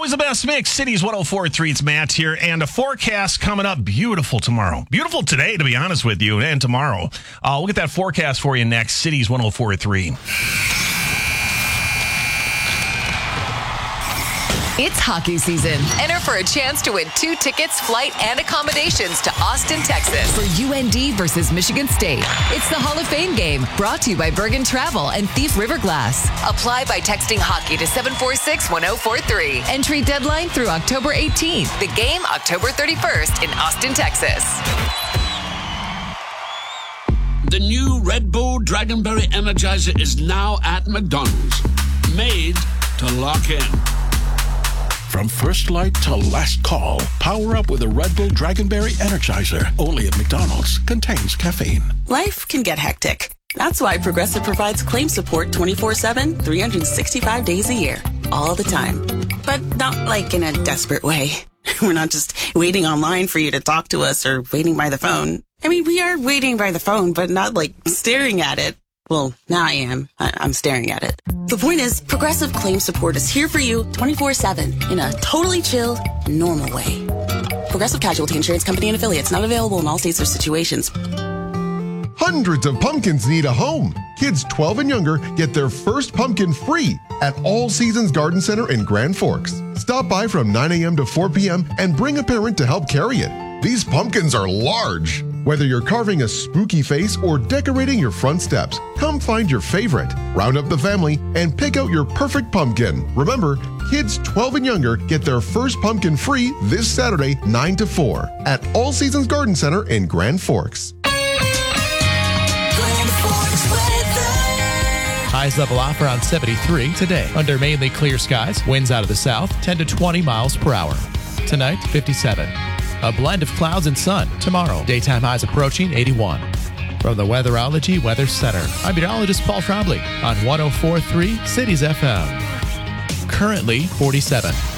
Always the best mix. Cities 104.3. It's Matt here. And a forecast coming up. Beautiful tomorrow. Beautiful today, to be honest with you, and tomorrow. We'll get that forecast for you next. Cities 104.3. It's hockey season. Enter for a chance to win 2 tickets, flight, and accommodations to Austin, Texas for UND versus Michigan State. It's the Hall of Fame game, brought to you by Bergen Travel and Thief River Glass. Apply by texting hockey to 746-1043. Entry deadline through October 18th. The game October 31st in Austin, Texas. The new Red Bull Dragonberry Energizer is now at McDonald's. Made to lock in. From first light to last call, power up with a Red Bull Dragonberry Energizer. Only at McDonald's. Contains caffeine. Life can get hectic. That's why Progressive provides claim support 24/7, 365 days a year. All the time. But not like in a desperate way. We're not just waiting online for you to talk to us or waiting by the phone. I mean, we are waiting by the phone, but not like staring at it. Well, now I am. I'm staring at it. The point is, Progressive Claim Support is here for you 24/7 in a totally chill, normal way. Progressive Casualty Insurance Company and Affiliates, not available in all states or situations. Hundreds of pumpkins need a home. Kids 12 and younger get their first pumpkin free at All Seasons Garden Center in Grand Forks. Stop by from 9 a.m. to 4 p.m. and bring a parent to help carry it. These pumpkins are large. Whether you're carving a spooky face or decorating your front steps, come find your favorite, round up the family, and pick out your perfect pumpkin. Remember, kids 12 and younger get their first pumpkin free this Saturday, 9 to 4 at All Seasons Garden Center in Grand Forks. Highs level off around 73 today. Under mainly clear skies, winds out of the south, 10 to 20 miles per hour. Tonight, 57. A blend of clouds and sun tomorrow. Daytime highs approaching 81. From the Weatherology Weather Center, I'm meteorologist Paul Trombley on 104.3 Cities FM. Currently 47.